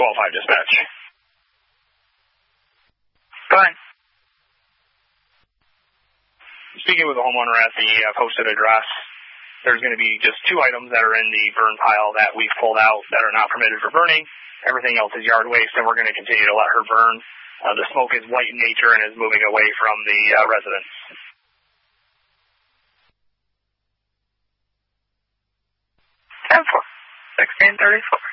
12-5 dispatch. Go ahead. Speaking with the homeowner at the posted address, there's going to be just 2 items that are in the burn pile that we've pulled out that are not permitted for burning. Everything else is yard waste, and we're going to continue to let her burn. The smoke is white in nature and is moving away from the residence. 10-4, 1634.